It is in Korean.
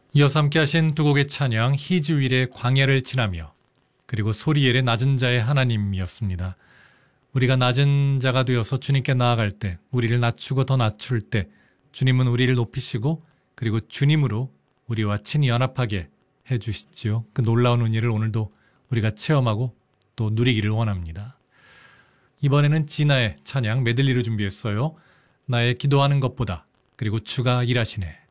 이어서 함께 하신 두 곡의 찬양 히즈윌의 광야를 지나며 그리고 소리엘의 낮은 자의 하나님이었습니다. 우리가 낮은 자가 되어서 주님께 나아갈 때, 우리를 낮추고 더 낮출 때 주님은 우리를 높이시고 그리고 주님으로 우리와 친히 연합하게 해주시지요. 그 놀라운 은혜를 오늘도 우리가 체험하고 또 누리기를 원합니다. 이번에는 진아의 찬양 메들리로 준비했어요. 나의 기도하는 것보다 그리고 주가 일하시네.